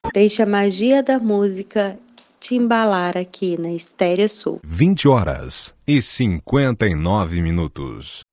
Deixa a magia da música te embalar aqui na Estéreo Sul. 20h59.